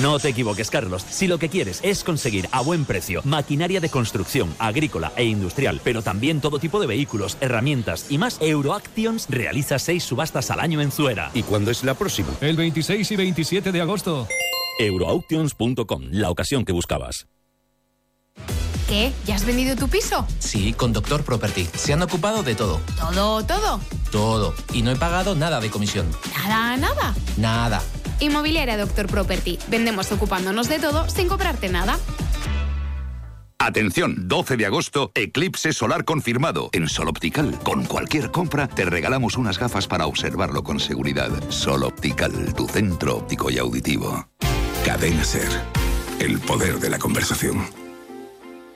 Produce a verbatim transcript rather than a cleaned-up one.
No te equivoques, Carlos. Si lo que quieres es conseguir a buen precio maquinaria de construcción, agrícola e industrial, pero también todo tipo de vehículos, herramientas y más, Euroactions realiza seis subastas al año en Zuera. ¿Y cuándo es la próxima? El veintiséis y veintisiete de agosto. Euroauctions punto com, la ocasión que buscabas. ¿Qué? ¿Ya has vendido tu piso? Sí, con Doctor Property. Se han ocupado de todo. ¿Todo, todo? Todo. Y no he pagado nada de comisión. ¿Nada, nada? Nada. Inmobiliaria Doctor Property. Vendemos ocupándonos de todo sin cobrarte nada. Atención, doce de agosto, eclipse solar confirmado. En Sol Optical, con cualquier compra, te regalamos unas gafas para observarlo con seguridad. Sol Optical, tu centro óptico y auditivo. Cadena Ser. El poder de la conversación.